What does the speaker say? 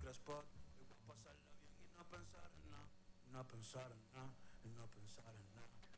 otro spot. Y voy a pasarla bien y no pensar en nada, no pensar en nada, y no pensar en nada.